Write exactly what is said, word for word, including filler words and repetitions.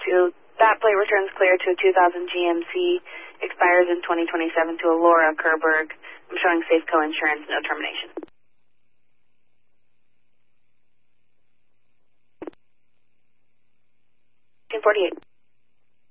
to, that plate returns clear to a two thousand G M C, expires in twenty twenty-seven to a Laura Kerberg. I'm showing Safeco Insurance, no termination. forty-eight.